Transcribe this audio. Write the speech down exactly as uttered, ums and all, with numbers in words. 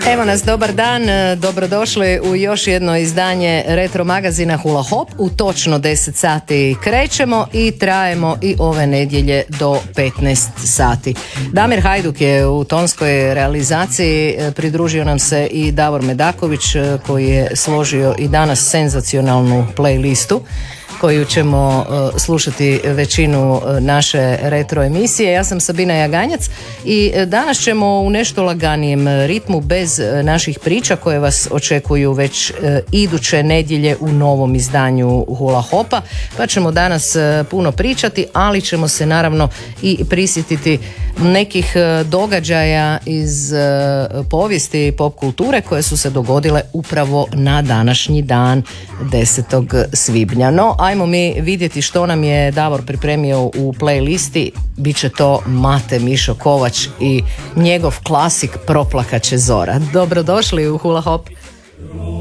Evo nas, dobar dan, dobrodošli u još jedno izdanje retro magazina Hula Hop. U točno deset sati krećemo i trajemo i ove nedjelje do petnaest sati. Damir Hajduk je u tonskoj realizaciji, pridružio nam se i Davor Medaković koji je složio i danas senzacionalnu playlistu koju ćemo uh, slušati većinu uh, naše retro emisije. Ja sam Sabina Jaganjac i uh, danas ćemo u nešto laganijem ritmu, bez uh, naših priča koje vas očekuju već uh, iduće nedjelje u novom izdanju Hula Hopa, pa ćemo danas uh, puno pričati, ali ćemo se naravno i prisjetiti nekih uh, događaja iz uh, povijesti i pop kulture koje su se dogodile upravo na današnji dan desetog svibnja. No, ajmo mi vidjeti što nam je Davor pripremio u playlisti. Biće to Mate Mišo Kovač i njegov klasik Proplakaće zora. Dobrodošli u Hula Hop.